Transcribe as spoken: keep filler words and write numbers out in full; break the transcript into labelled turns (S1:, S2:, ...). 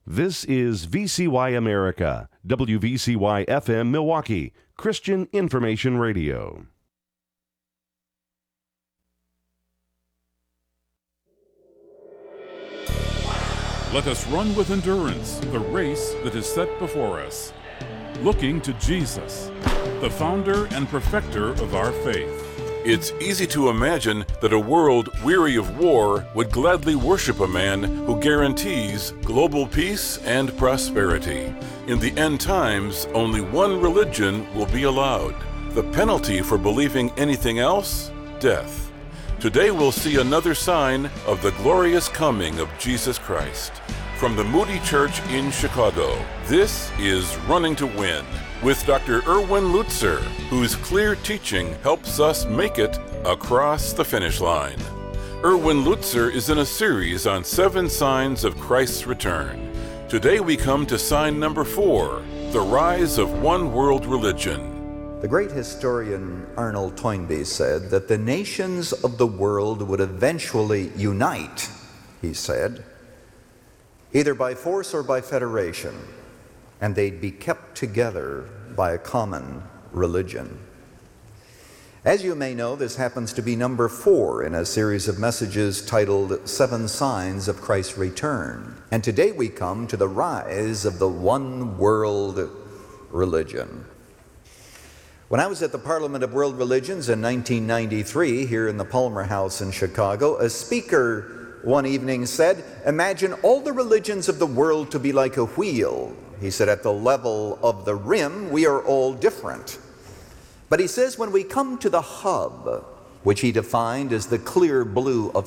S1: This is V C Y America, W V C Y F M Milwaukee, Christian Information Radio.
S2: Let us run with endurance the race that is set before us, looking to Jesus, the founder and perfecter of our faith.
S3: It's easy to imagine that a world weary of war would gladly worship a man who guarantees global peace and prosperity. In the end times, only one religion will be allowed. The penalty for believing anything else? Death. Today we'll see another sign of the glorious coming of Jesus Christ. From the Moody Church in Chicago, this is Running to Win with Doctor Erwin Lutzer, whose clear teaching helps us make it across the finish line. Erwin Lutzer is in a series on seven signs of Christ's return. Today we come to sign number four, the rise of one world religion.
S4: The great historian Arnold Toynbee said that the nations of the world would eventually unite, he said, either by force or by federation, and they'd be kept together by a common religion. As you may know, this happens to be number four in a series of messages titled Seven Signs of Christ's Return. And today we come to the rise of the one world religion. When I was at the Parliament of World Religions in nineteen ninety-three here in the Palmer House in Chicago, a speaker one evening said, "Imagine all the religions of the world to be like a wheel." He said, "At the level of the rim, we are all different." But he says when we come to the hub, which he defined as the clear blue of